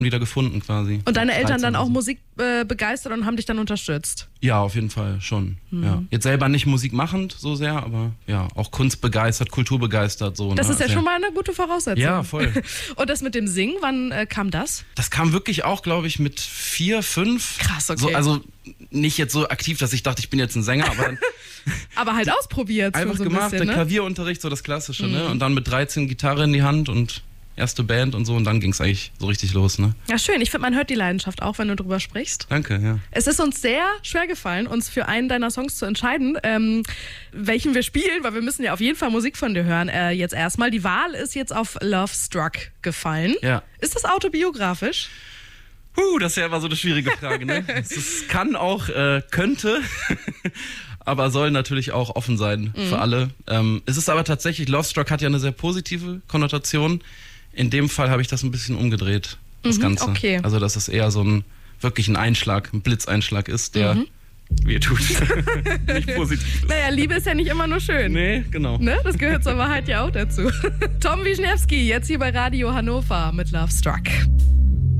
wieder gefunden quasi. Und deine Eltern dann auch so. Musik begeistert und haben dich dann unterstützt? Ja, auf jeden Fall schon. Ja. Jetzt selber nicht Musik machend so sehr, aber ja, auch kunstbegeistert, kulturbegeistert. So, Das ne? ist ja schon mal eine gute Voraussetzung. Ja, voll. Und das mit dem Singen, wann kam das? Das kam wirklich auch, glaube ich, mit 4, 5. Krass, okay. So, also nicht jetzt so aktiv, dass ich dachte, ich bin jetzt ein Sänger, aber dann Aber halt ausprobiert. einfach so ein gemacht, bisschen, der ne? Klavierunterricht, so das Klassische, ne? Und dann mit 13 Gitarre in die Hand und erste Band und so und dann ging es eigentlich so richtig los, ne? Ja, schön. Ich finde, man hört die Leidenschaft auch, wenn du drüber sprichst. Danke, ja. Es ist uns sehr schwer gefallen, uns für einen deiner Songs zu entscheiden, welchen wir spielen, weil wir müssen ja auf jeden Fall Musik von dir hören. Jetzt erstmal. Die Wahl ist jetzt auf Love Struck gefallen. Ja. Ist das autobiografisch? Das ist ja immer so eine schwierige Frage, ne? Es kann auch, könnte, aber soll natürlich auch offen sein für alle. Es ist aber tatsächlich, Love Struck hat ja eine sehr positive Konnotation. In dem Fall habe ich das ein bisschen umgedreht, das Ganze. okay. Also, dass es eher so wirklich ein Einschlag, ein Blitzeinschlag ist, der weh tut. Nicht positiv. Naja, Liebe ist ja nicht immer nur schön. Nee, genau. Ne? Das gehört zur Wahrheit ja auch dazu. Tom Wischniewski, jetzt hier bei Radio Hannover mit Love Struck.